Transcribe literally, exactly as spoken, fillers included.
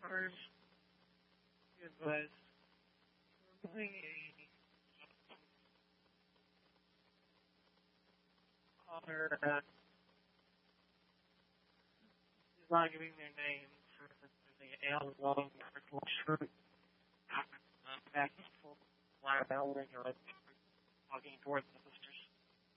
First, it was doing a honor uh, is not giving their names for the L long purple shirt uh, back and forth while wearing a walking towards the